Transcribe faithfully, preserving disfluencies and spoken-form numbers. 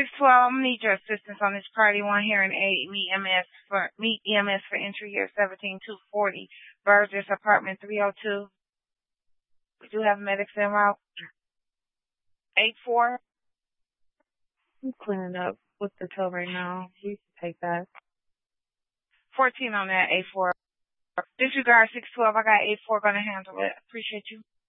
six twelve, I'm gonna need your assistance on this Priority One hearing aid. Meet E M S for meet E M S for entry here seventeen two forty Burgess Apartment three oh two. We do have medics en route. Eight four. I'm cleaning up with the tow right now. We can take that. Fourteen on that eight four. Disregard six twelve. I got eight four gonna handle it. Appreciate you.